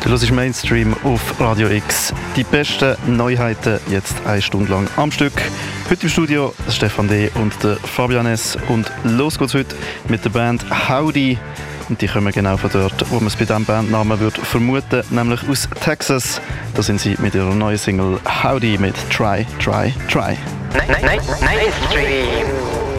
Du hörst Mainstream auf Radio X. Die besten Neuheiten jetzt eine Stunde lang am Stück. Heute im Studio Stefan D. und der Fabian S. Und los geht's heute mit der Band Howdy. Und die kommen genau von dort, wo man es bei diesem Bandnamen würde vermuten, nämlich aus Texas. Da sind sie mit ihrer neuen Single Howdy mit Try, Try, Try. Mainstream.